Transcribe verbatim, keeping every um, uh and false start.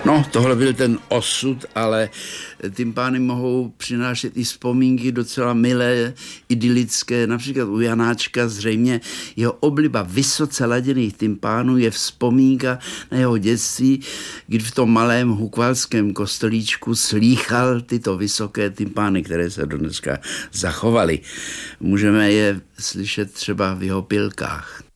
No, tohle byl ten osud, ale tympány mohou přinášet i vzpomínky docela milé, idylické. Například u Janáčka zřejmě jeho obliba vysoce laděných tympánů je vzpomínka na jeho dětství, kdy v tom malém hukvalském kostelíčku slýchal tyto vysoké tympány, které se dneska zachovaly. Můžeme je slyšet třeba v jeho pilkách.